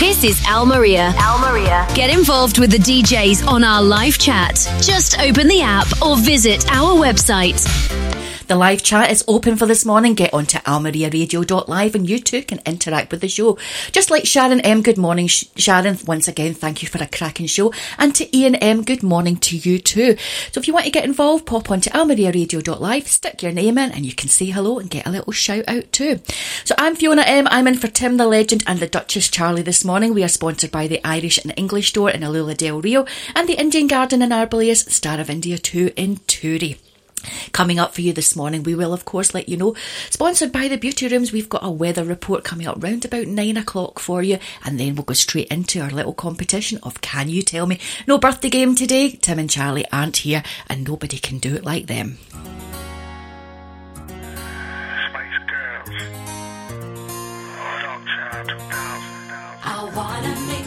This is Al Maria. Al Maria. Get involved with the DJs on our live chat. Just open the app or visit our website. The live chat is open for this morning. Get onto almariaradio.live and you too can interact with the show. Just like Sharon M, good morning Sharon. Once again, thank you for a cracking show. And to Ian M, good morning to you too. So if you want to get involved, pop onto almariaradio.live, stick your name in and you can say hello and get a little shout out too. So I'm Fiona M, I'm in for Tim the Legend and the Duchess Charlie this morning. We are sponsored by the Irish and English store in Alula del Rio and the Indian Garden in Arballius, Star of India 2 in Turi. Coming up for you this morning, we will of course let you know, sponsored by the Beauty Rooms, we've got a weather report coming up round about 9 o'clock for you, and then we'll go straight into our little competition of Can You Tell Me? No birthday game today, Tim and Charlie aren't here and nobody can do it like them. Spice Girls. Hot Child 2000. I wanna make